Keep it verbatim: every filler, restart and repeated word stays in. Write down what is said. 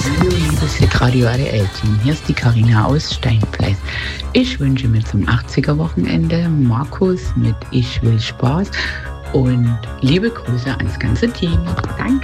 Hallo, liebes Hitradio A D L-Team. Hier ist die Karina aus Steinfleiß. Ich wünsche mir zum achtziger-Wochenende Markus mit Ich will Spaß und liebe Grüße ans ganze Team. Danke.